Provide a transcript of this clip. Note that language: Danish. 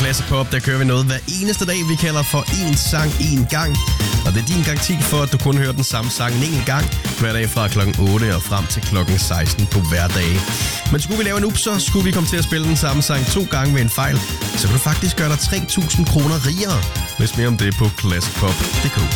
Classic Pop, der kører vi noget hver eneste dag, vi kalder for en sang, en gang. Og det er din garanti for, at du kun hører den samme sang en gang, hver dag fra klokken 8 og frem til klokken 16 på hverdag. Men skulle vi lave en ups, så skulle vi komme til at spille den samme sang 2 gange ved en fejl, så kan du faktisk gøre dig 3.000 kroner rigere. Læs mere om det på classicpop.dk.